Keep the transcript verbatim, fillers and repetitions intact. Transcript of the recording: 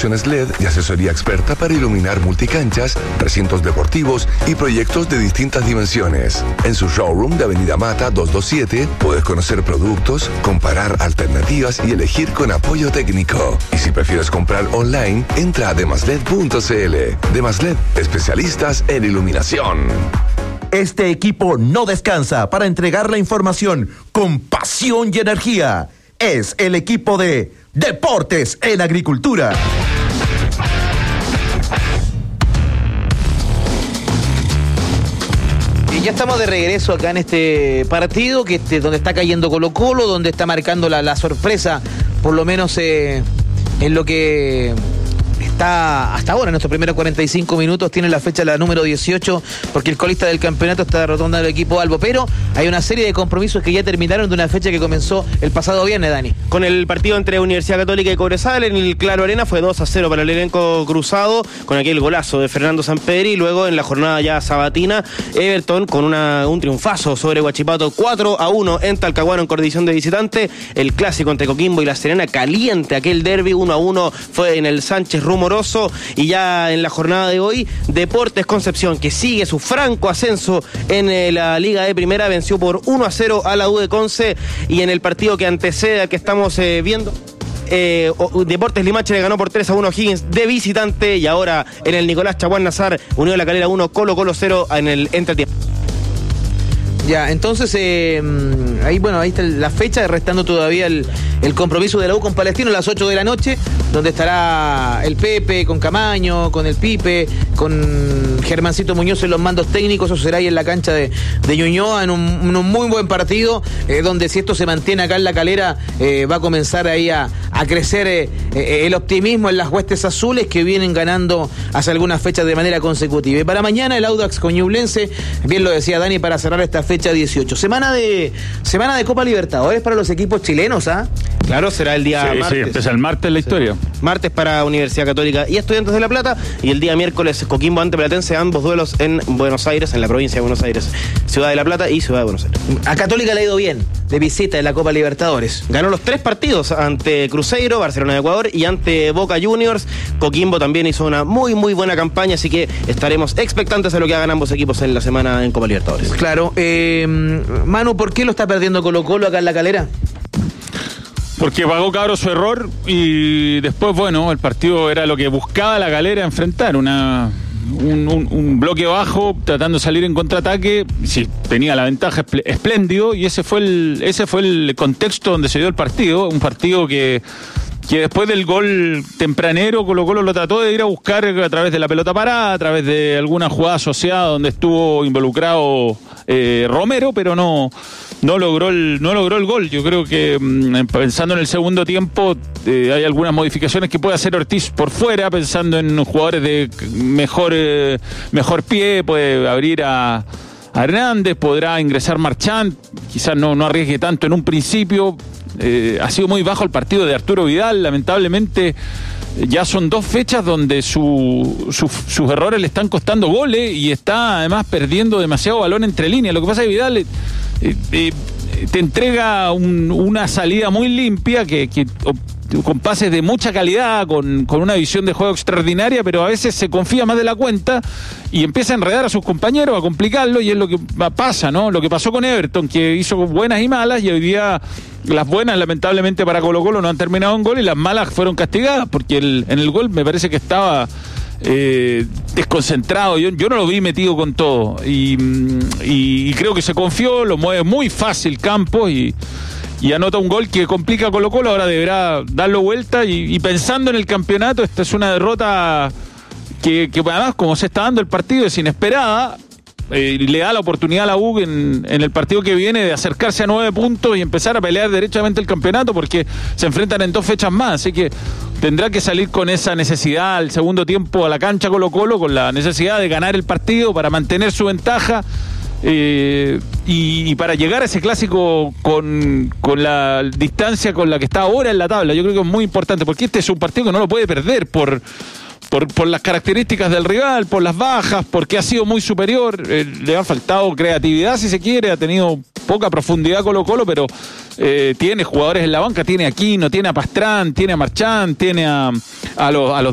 soluciones L E D y asesoría experta para iluminar multicanchas, recintos deportivos y proyectos de distintas dimensiones. En su showroom de Avenida Mata doscientos veintisiete puedes conocer productos, comparar alternativas y elegir con apoyo técnico. Y si prefieres comprar online, entra a demasled punto cl. Demasled, especialistas en iluminación. Este equipo no descansa para entregar la información con pasión y energía. Es el equipo de Deportes en Agricultura. Y ya estamos de regreso acá en este partido, que este, donde está cayendo Colo-Colo, donde está marcando la, la sorpresa, por lo menos eh, en lo que está hasta ahora, en estos primeros cuarenta y cinco minutos, tiene la fecha la número dieciocho, porque el colista del campeonato está derrotando al equipo Albo, pero hay una serie de compromisos que ya terminaron de una fecha que comenzó el pasado viernes, Dani. Con el partido entre Universidad Católica y Cobresal en el Claro Arena fue dos a cero para el elenco cruzado, con aquel golazo de Fernando Sampedri, y luego en la jornada ya sabatina, Everton con una, un triunfazo sobre Huachipato, cuatro a uno en Talcahuano en condición de visitante. El clásico entre Coquimbo y La Serena, caliente aquel derbi, uno a uno fue en el Sánchez Rumoroso. Y ya en la jornada de hoy, Deportes Concepción, que sigue su franco ascenso en eh, la Liga de Primera, venció por uno a cero a la U de Conce. Y en el partido que antecede al que estamos eh, viendo, Eh, Deportes Limache le ganó por tres a uno a Higgins de visitante. Y ahora en el Nicolás Chaguán Nazar, Unión La Calera uno, Colo Colo cero en el entretiempo. Ya, entonces, eh, ahí bueno, ahí está la fecha, restando todavía el, el compromiso de la U con Palestino a las ocho de la noche, donde estará el Pepe con Camaño, con el Pipe, con Germancito Muñoz en los mandos técnicos. Eso será ahí en la cancha de, de Ñuñoa, en un, en un muy buen partido, eh, donde si esto se mantiene acá en La Calera, eh, va a comenzar ahí a, a crecer eh, eh, el optimismo en las huestes azules, que vienen ganando hace algunas fechas de manera consecutiva. Y para mañana el Audax con Ñublense, bien lo decía Dani, para cerrar esta fecha fecha dieciocho. Semana de semana de Copa Libertadores para los equipos chilenos, ¿ah? ¿eh? Claro, será el día sí, martes. Sí, empieza el martes la historia. Sí. Martes para Universidad Católica y Estudiantes de La Plata, y el día miércoles Coquimbo ante Platense, ambos duelos en Buenos Aires, en la provincia de Buenos Aires, Ciudad de La Plata y Ciudad de Buenos Aires. A Católica le ha ido bien de visita en la Copa Libertadores. Ganó los tres partidos ante Cruzeiro, Barcelona de Ecuador, y ante Boca Juniors. Coquimbo también hizo una muy muy buena campaña, así que estaremos expectantes a lo que hagan ambos equipos en la semana en Copa Libertadores. Claro. Eh, Manu, ¿por qué lo está perdiendo Colo Colo acá en La Calera? Porque pagó caro su error y después, bueno, el partido era lo que buscaba La Calera enfrentar, una un, un, un bloque bajo, tratando de salir en contraataque. Sí, tenía la ventaja espléndido, y ese fue el ese fue el contexto donde se dio el partido, un partido que que después del gol tempranero Colo Colo lo trató de ir a buscar a través de la pelota parada, a través de alguna jugada asociada donde estuvo involucrado eh, Romero, pero no no logró el no logró el gol. Yo creo que mmm, pensando en el segundo tiempo eh, hay algunas modificaciones que puede hacer Ortiz por fuera, pensando en jugadores de mejor eh, mejor pie, puede abrir a a Hernández, podrá ingresar Marchand, quizás no, no arriesgue tanto en un principio. Eh, ha sido muy bajo el partido de Arturo Vidal, lamentablemente. Ya son dos fechas donde su, su, sus errores le están costando goles, y está además perdiendo demasiado balón entre líneas. Lo que pasa es que Vidal eh, eh, te entrega un, una salida muy limpia, que, que con pases de mucha calidad, con, con una visión de juego extraordinaria, pero a veces se confía más de la cuenta y empieza a enredar a sus compañeros, a complicarlo, y es lo que pasa, ¿no? Lo que pasó con Everton, que hizo buenas y malas, y hoy día las buenas, lamentablemente para Colo Colo, no han terminado en gol, y las malas fueron castigadas, porque el, en el gol me parece que estaba eh, desconcentrado. Yo, yo no lo vi metido con todo, y, y, y creo que se confió, lo mueve muy fácil Campos, y y anota un gol que complica a Colo Colo. Ahora deberá darlo vuelta, y, y pensando en el campeonato, esta es una derrota que, que además, como se está dando el partido, es inesperada. Eh, le da la oportunidad a la U en, en el partido que viene de acercarse a nueve puntos y empezar a pelear derechamente el campeonato, porque se enfrentan en dos fechas más, así que tendrá que salir con esa necesidad al segundo tiempo a la cancha Colo Colo, con la necesidad de ganar el partido para mantener su ventaja. Eh, y, y para llegar a ese clásico con, con la distancia con la que está ahora en la tabla. Yo creo que es muy importante, porque este es un partido que no lo puede perder por, por, por las características del rival, por las bajas, porque ha sido muy superior. Eh, le ha faltado creatividad, si se quiere, ha tenido poca profundidad Colo Colo, pero eh, tiene jugadores en la banca, tiene a Aquino, tiene a Pastrán, tiene a Marchand, tiene a, a los, a los